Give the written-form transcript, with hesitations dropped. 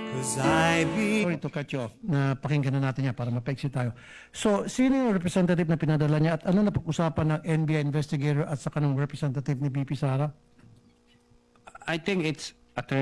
Sorry to cut you off. Pakinggan na natin yan para mapaiksi tayo. So, sino yung representative na pinadala niya at ano na pag-usapan ng NBI investigator at sa kanong representative ni BP Sara? I think it's